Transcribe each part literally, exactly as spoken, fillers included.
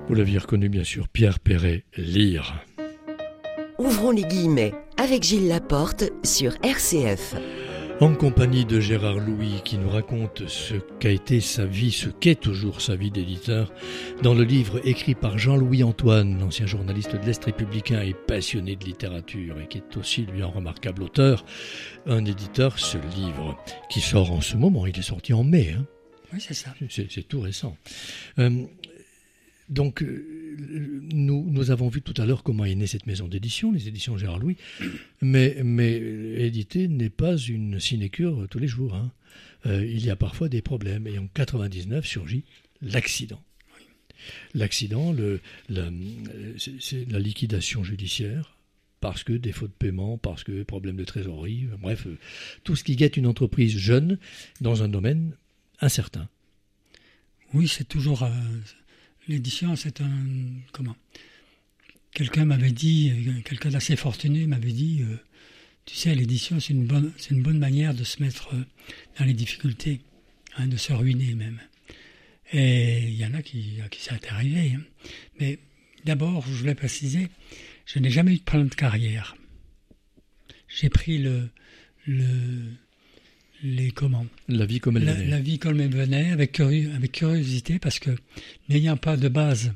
Vous l'aviez reconnu bien sûr, Pierre Perret, Lire. Ouvrons les guillemets avec Gilles Laporte sur R C F. En compagnie de Gérard Louis qui nous raconte ce qu'a été sa vie, ce qu'est toujours sa vie d'éditeur, dans le livre écrit par Jean-Louis Antoine, ancien journaliste de l'Est républicain et passionné de littérature et qui est aussi lui un remarquable auteur, un éditeur, ce livre qui sort en ce moment, il est sorti en mai. Hein. Oui, c'est ça. C'est, c'est tout récent. Euh, donc, nous, nous avons vu tout à l'heure comment est née cette maison d'édition, les éditions Gérard Louis, mais, mais éditer n'est pas une sinécure tous les jours. Hein. Euh, il y a parfois des problèmes. Et en quatre-vingt-dix-neuf surgit l'accident. Oui. L'accident, le, la, c'est, c'est la liquidation judiciaire, parce que défaut de paiement, parce que problème de trésorerie, bref, tout ce qui guette une entreprise jeune dans un domaine incertain. Oui, c'est toujours... Euh... L'édition, c'est un... Comment Quelqu'un m'avait dit, quelqu'un d'assez fortuné m'avait dit, euh, tu sais, l'édition, c'est une bonne, c'est une bonne manière de se mettre euh, dans les difficultés, hein, de se ruiner même. Et il y en a qui, à qui ça est arrivé. Hein. Mais d'abord, je voulais préciser, je n'ai jamais eu de plan de carrière. J'ai pris le... le Les, comment la vie comme elle la, venait. La vie comme elle venait, avec, curi- avec curiosité, parce que n'ayant pas de base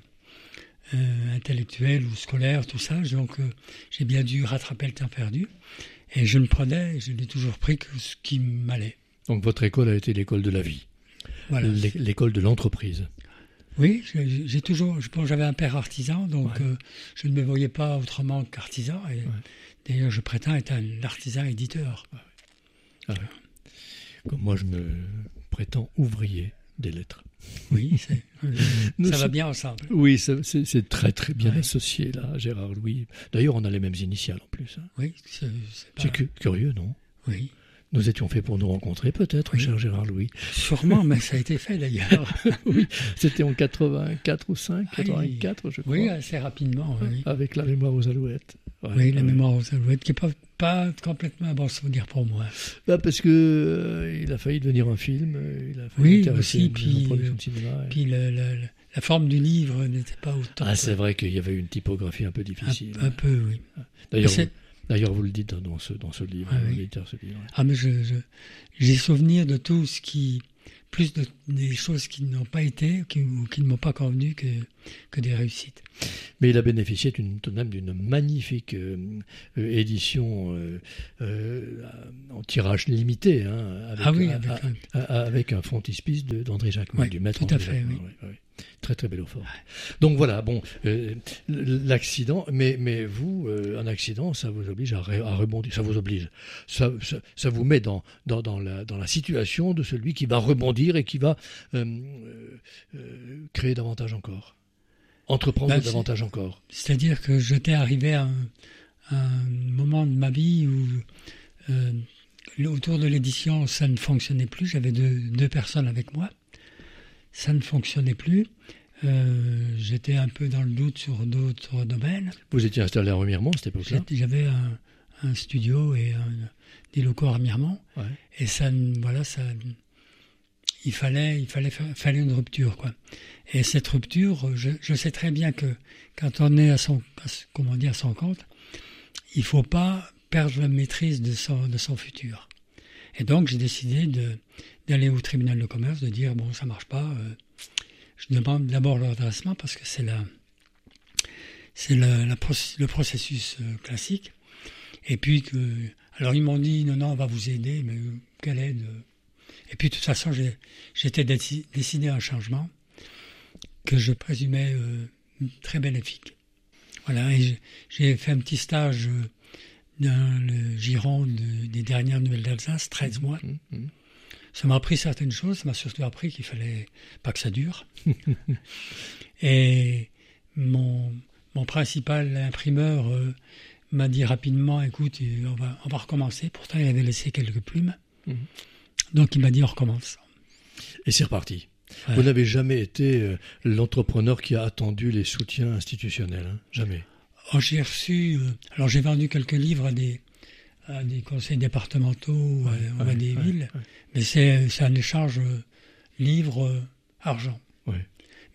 euh, intellectuelle ou scolaire, tout ça, donc euh, j'ai bien dû rattraper le temps perdu. Et je ne prenais, je n'ai toujours pris que ce qui m'allait. Donc votre école a été l'école de la vie, voilà. L'é- l'école de l'entreprise. Oui, j'ai, j'ai toujours, je pense que j'avais un père artisan, donc ouais. euh, je ne me voyais pas autrement qu'artisan. Et ouais. D'ailleurs, je prétends être un artisan éditeur. Ah, ouais. ah, ouais. Comme moi, je me prétends ouvrier des lettres. Oui, c'est, ça va sommes... bien ensemble. Oui, c'est, c'est, c'est très très bien ouais. associé, là, Gérard Louis. D'ailleurs, on a les mêmes initiales en plus. Hein. Oui, c'est, c'est, pas... c'est cu- curieux, non ? Oui. Nous étions faits pour nous rencontrer, peut-être, oui. cher Gérard Louis. Sûrement, mais ça a été fait d'ailleurs. Oui, c'était en quatre-vingt-quatre ou cinq, quatre-vingt-quatre, je crois. Oui, assez rapidement. Oui. Avec la mémoire aux alouettes. Ouais, oui, la ouais. mémoire aux alouettes, qui n'est pas, pas complètement un bon souvenir pour moi. Bah parce que euh, il a failli devenir un film, euh, il a failli oui, intéresser aussi, une, puis, une production de cinéma. Puis le, le, le, la forme du livre n'était pas autant. Ah, c'est vrai qu'il y avait une typographie un peu difficile. Un, un peu, oui. D'ailleurs, vous, d'ailleurs, vous le dites dans ce, dans ce livre. Ah, oui. ce livre. Ah, mais je, je, j'ai souvenir de tout ce qui... plus de, des choses qui n'ont pas été qui, ou qui ne m'ont pas convenu que, que des réussites. Mais il a bénéficié d'une, tout de même d'une magnifique euh, euh, édition euh, euh, en tirage limité, hein, avec, ah oui, un, avec, a, un... a, avec un frontispice de, d'André Jacquemin, ouais, du maître tout André à fait, Jacquemin. Oui. Ouais, ouais. Très très belle forme. Ouais. Donc voilà, bon, euh, l'accident, mais, mais vous, euh, un accident, ça vous oblige à, ré, à rebondir, ça vous oblige, ça, ça, ça vous met dans, dans, dans, la, dans la situation de celui qui va rebondir et qui va euh, euh, créer davantage encore, entreprendre ben, davantage encore. C'est-à-dire que j'étais arrivé à un, à un moment de ma vie où euh, autour de l'édition, ça ne fonctionnait plus, j'avais deux, deux personnes avec moi. Ça ne fonctionnait plus. Euh, j'étais un peu dans le doute sur d'autres domaines. Vous étiez installé à Remiremont à cette époque-là ? J'avais un, un studio et un, des locaux à Remiremont. Ouais. Et ça, voilà, ça, il fallait, il fallait, fallait une rupture, quoi. Et cette rupture, je, je sais très bien que quand on est à son, à, comment dire, à son compte, il faut pas perdre la maîtrise de son, de son futur. Et donc, j'ai décidé de d'aller au tribunal de commerce, de dire, bon, ça marche pas, euh, je demande d'abord le redressement parce que c'est, la, c'est la, la, le processus euh, classique. Et puis, que, alors ils m'ont dit, non, non, on va vous aider, mais euh, quelle aide euh... Et puis, de toute façon, j'ai, j'étais déci, décidé à un changement que je présumais euh, très bénéfique. Voilà, et j'ai, j'ai fait un petit stage euh, dans le giron de, des dernières nouvelles d'Alsace, treize mois. Mmh, mmh. Ça m'a appris certaines choses, ça m'a surtout appris qu'il fallait pas que ça dure. Et mon, mon principal imprimeur euh, m'a dit rapidement, écoute, on va, on va recommencer. Pourtant, il avait laissé quelques plumes. Mmh. Donc, il m'a dit, on recommence. Et c'est reparti. Ouais. Vous n'avez jamais été euh, l'entrepreneur qui a attendu les soutiens institutionnels, hein ? Jamais. Oh, j'ai reçu... Euh, alors, j'ai vendu quelques livres à des... à des conseils départementaux ou ouais, à, ouais, à des ouais, villes, ouais. mais c'est, c'est un échange euh, livre-argent. Ouais.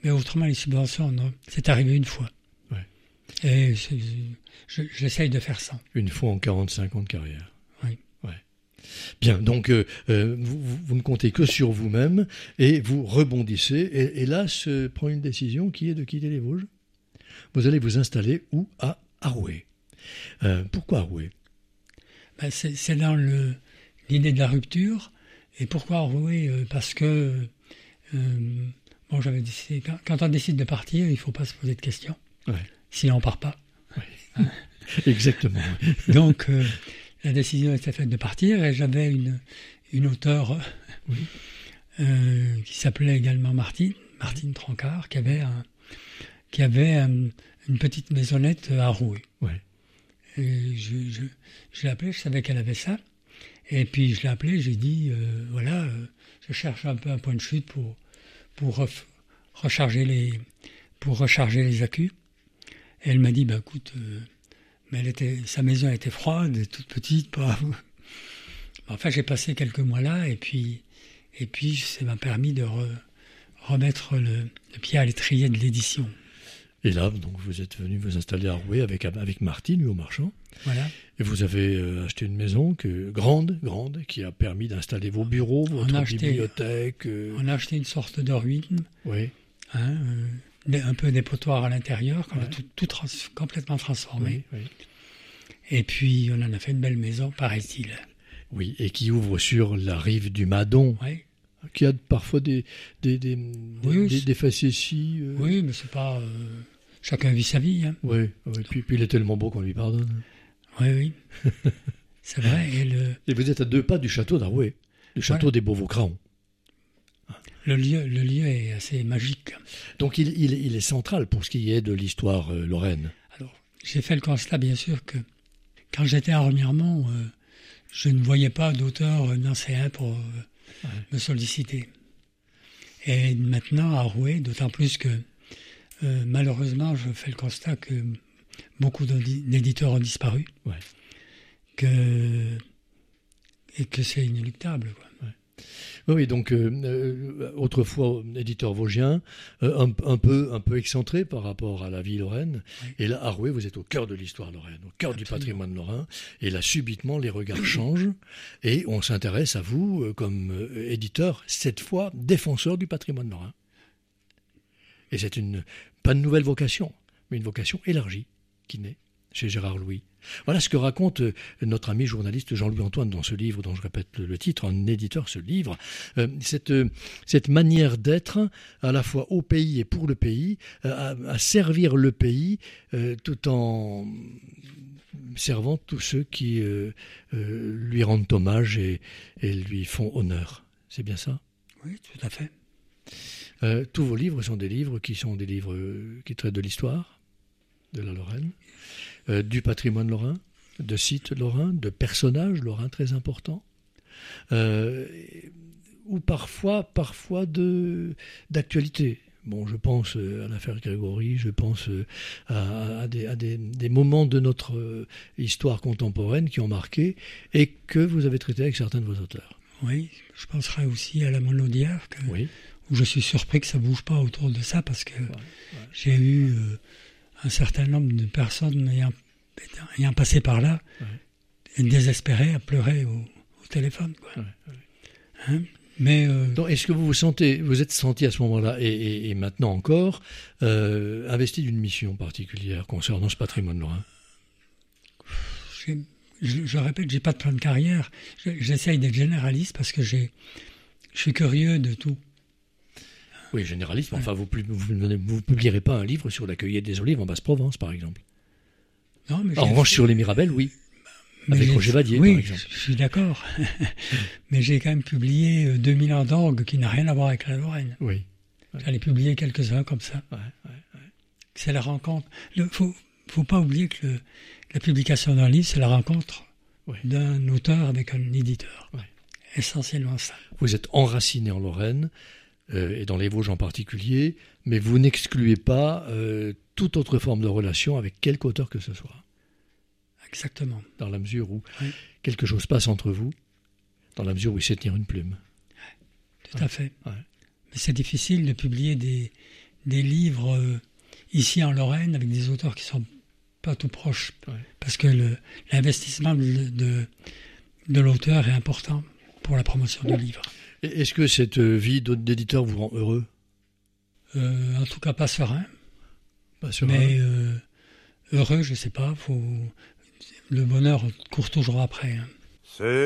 Mais autrement, les subventions, non. C'est arrivé une fois. Ouais. Et c'est, je, j'essaye de faire ça. Une fois en quarante-cinq ans de carrière. Oui. Ouais. Bien, donc euh, euh, vous, vous, vous ne comptez que sur vous-même et vous rebondissez. Et, et là, se prend une décision qui est de quitter les Vosges. Vous allez vous installer où? À Arouet. Euh, pourquoi Arouet? Ben, c'est, c'est dans le, l'idée de la rupture. Et pourquoi Arouet? euh, Parce que euh, bon, j'avais décidé, quand, quand on décide de partir, il ne faut pas se poser de questions. Ouais. Sinon, on ne part pas. Ouais. Hein? Exactement. Donc, euh, la décision était faite de partir et j'avais une, une auteure oui. euh, qui s'appelait également Martine, Martine Trancard, qui avait, un, qui avait un, une petite maisonnette à Arouet. Ouais. Et je, je, je l'ai appelée, je savais qu'elle avait ça. Et puis je l'ai appelée, j'ai dit, euh, voilà, euh, je cherche un peu un point de chute pour, pour ref, recharger les, pour recharger les accus. Et elle m'a dit, bah écoute, euh, mais elle était, sa maison était froide, toute petite. Pas... Enfin, j'ai passé quelques mois là, et puis, et puis ça m'a permis de re, remettre le, le pied à l'étrier de l'édition. Et là, donc, vous êtes venu vous installer à Arouet avec, avec Martine, lui, au marchand. Voilà. Et vous avez euh, acheté une maison que, grande, grande, qui a permis d'installer vos bureaux, votre acheté, bibliothèque. Euh... On a acheté une sorte de ruine. Oui. Hein, euh, un peu dépotoir à l'intérieur, qu'on ouais. a tout, tout trans, complètement transformé. Oui, oui. Et puis, on en a fait une belle maison, paraît-il. Oui, et qui ouvre sur la rive du Madon. Oui. Qui a parfois des, des, des, oui, des, des facéties. Euh... Oui, mais c'est pas... Euh, chacun vit sa vie. Hein. Oui, oui. Puis, puis il est tellement beau qu'on lui pardonne. Oui, oui. C'est vrai. Et, le... et vous êtes à deux pas du château d'Arouet, du château voilà. des Beauvau-Craon. Le lieu, le lieu est assez magique. Donc il, il, il est central pour ce qui est de l'histoire euh, lorraine. Alors, j'ai fait le constat, bien sûr, que quand j'étais à Remiremont, euh, je ne voyais pas d'auteur nancéen pour euh, ouais. me solliciter. Et maintenant, à Arouet, d'autant plus que, euh, malheureusement, je fais le constat que beaucoup d'éditeurs ont disparu. Ouais. Que, et que c'est inéluctable, quoi. Ouais. Oui, donc euh, euh, autrefois éditeur vosgien, euh, un, un, peu, un peu excentré par rapport à la vie lorraine. Oui. Et là, à Arouet, vous êtes au cœur de l'histoire lorraine, au cœur Absolument. Du patrimoine lorrain. Et là, subitement, les regards changent et on s'intéresse à vous euh, comme euh, éditeur, cette fois défenseur du patrimoine lorrain. Et c'est une, pas une nouvelle vocation, mais une vocation élargie qui naît chez Gérard Louis. Voilà ce que raconte notre ami journaliste Jean-Louis Antoine dans ce livre dont je répète le titre, un éditeur ce livre, euh, cette, cette manière d'être à la fois au pays et pour le pays, à, à servir le pays euh, tout en servant tous ceux qui euh, euh, lui rendent hommage et, et lui font honneur. C'est bien ça ? Oui, tout à fait. Euh, tous vos livres sont des livres qui sont des livres qui traitent de l'histoire de la Lorraine. Euh, du patrimoine lorrain, de sites lorrains, de personnages lorrains très importants, euh, ou parfois, parfois de, d'actualité. Bon, je pense à l'affaire Grégory, je pense à, à, des, à des, des moments de notre euh, histoire contemporaine qui ont marqué et que vous avez traité avec certains de vos auteurs. Oui, je penserai aussi à la Monodière, que, oui. où je suis surpris que ça ne bouge pas autour de ça, parce que ouais, ouais. j'ai eu... Euh, un certain nombre de personnes ayant, ayant passé par là, ouais. désespérées, à pleurer au, au téléphone. Quoi. Ouais, ouais. Hein Mais euh... Donc, est-ce que vous vous sentez, vous êtes senti à ce moment-là, et, et, et maintenant encore, euh, investi d'une mission particulière concernant ce patrimoine lorrain ? je, je répète, j'ai pas de plan de carrière. Je, j'essaye d'être généraliste parce que j'ai, je suis curieux de tout. Oui, généraliste, mais enfin, vous ne publierez pas un livre sur la cueillette des olives en Basse-Provence, par exemple. Non, mais en revanche, fait... sur les Mirabelles, oui. Mais avec Roger Vadier, oui, par exemple. Je suis d'accord. Mais j'ai quand même publié deux mille ans d'orgue qui n'a rien à voir avec la Lorraine. Oui. Ouais. J'en ai publié quelques-uns comme ça. Ouais, ouais, ouais. C'est la rencontre. Il ne faut, faut pas oublier que le, la publication d'un livre, c'est la rencontre ouais. d'un auteur avec un éditeur. Ouais. Essentiellement ça. Vous êtes enraciné en Lorraine, Euh, et dans les Vosges en particulier, mais vous n'excluez pas euh, toute autre forme de relation avec quelque auteur que ce soit. Exactement. Dans la mesure où oui. quelque chose passe entre vous, dans la mesure où il sait tenir une plume. Tout ouais. à fait. Ouais. Mais c'est difficile de publier des, des livres euh, ici en Lorraine avec des auteurs qui sont pas tout proches, ouais. parce que le, l'investissement de, de, de l'auteur est important pour la promotion du livre. Est-ce que cette vie d'éditeur vous rend heureux ? euh, En tout cas, pas serein. Pas serein. Mais euh, heureux, je sais pas. Faut... Le bonheur court toujours après. Hein. C'est